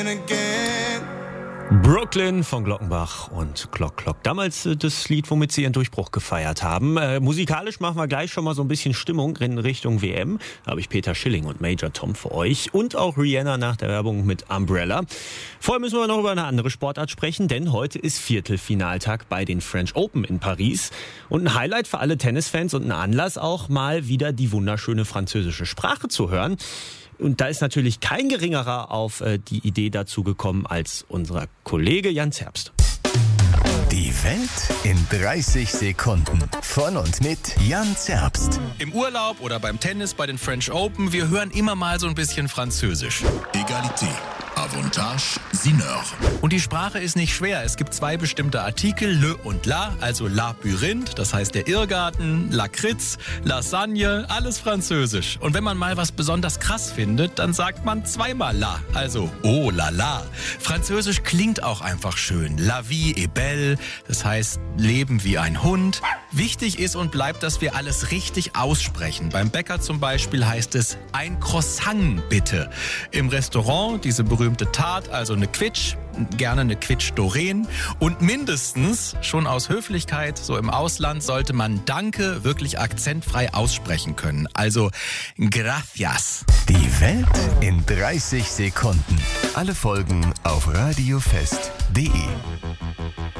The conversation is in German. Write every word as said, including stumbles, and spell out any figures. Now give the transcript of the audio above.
again, again. Brooklyn von Glockenbach und Glock Glock. Damals äh, das Lied, womit sie ihren Durchbruch gefeiert haben. Äh, musikalisch machen wir gleich schon mal so ein bisschen Stimmung in Richtung W M. Da habe ich Peter Schilling und Major Tom für euch. Und auch Rihanna nach der Werbung mit Umbrella. Vorher müssen wir noch über eine andere Sportart sprechen, denn heute ist Viertelfinaltag bei den French Open in Paris. Und ein Highlight für alle Tennisfans und ein Anlass auch mal wieder die wunderschöne französische Sprache zu hören. Und da ist natürlich kein geringerer auf äh, die Idee dazu gekommen als unser Kollege Jan Zerbst. Die Welt in dreißig Sekunden. Von und mit Jan Zerbst. Im Urlaub oder beim Tennis bei den French Open, wir hören immer mal so ein bisschen Französisch. Egalité, Avantage, Sineur. Und die Sprache ist nicht schwer. Es gibt zwei bestimmte Artikel, le und la, also Labyrinth, das heißt der Irrgarten, Lakritz, Lasagne, alles französisch. Und wenn man mal was besonders krass findet, dann sagt man zweimal la, also oh la la. Französisch klingt auch einfach schön. La vie est belle, das heißt Leben wie ein Hund. Wichtig ist und bleibt, dass wir alles richtig aussprechen. Beim Bäcker zum Beispiel heißt es ein Croissant bitte. Im Restaurant diese berühmte Tat, also eine Quitsch, gerne eine Quitsch Doreen. Und mindestens, schon aus Höflichkeit, so im Ausland, sollte man Danke wirklich akzentfrei aussprechen können. Also gracias. Die Welt in dreißig Sekunden. Alle Folgen auf radiofest punkt de.